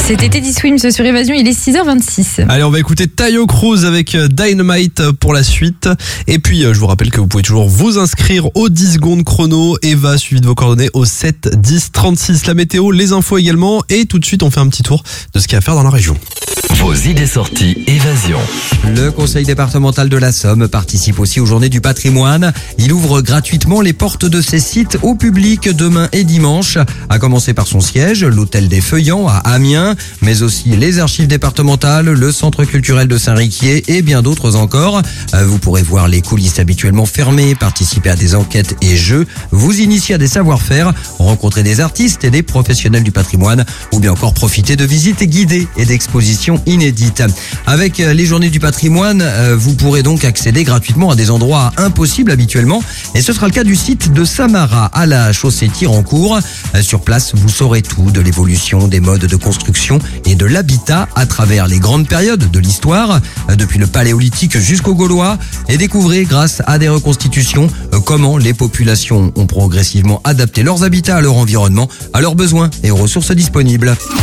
C'était Teddy Swims sur Évasion, il est 6h26. Allez, on va écouter Taio Cruz avec Dynamite pour la suite. Et puis, je vous rappelle que vous pouvez toujours vous inscrire aux 10 secondes chrono. Eva, suivi de vos coordonnées au 7 10 36. La météo, les infos également. Et tout de suite, on fait un petit tour de ce qu'il y a à faire dans la région. Vos idées sorties Évasion. Le conseil départemental de la Somme participe aussi aux journées du patrimoine. Il ouvre gratuitement les portes de ses sites au public demain et dimanche, à commencer par son siège, l'hôtel des Feuillants à Amiens, mais aussi les archives départementales, le centre culturel de Saint-Riquier et bien d'autres encore. Vous pourrez voir les coulisses habituellement fermées, participer à des enquêtes et jeux, vous initier à des savoir-faire, rencontrer des artistes et des professionnels du patrimoine, ou bien encore profiter de visites guidées et d'expositions inédites. Avec les journées du patrimoine, vous pourrez donc accéder gratuitement à des endroits impossibles habituellement, et ce sera le cas du site de Samara à la chaussée Tirancourt. Sur place, vous saurez tout de l'évolution des modes de construction et de l'habitat à travers les grandes périodes de l'histoire, depuis le paléolithique jusqu'au gaulois, et découvrez grâce à des reconstitutions comment les populations ont progressivement adapté leurs habitats à leur environnement, à leurs besoins et aux ressources disponibles.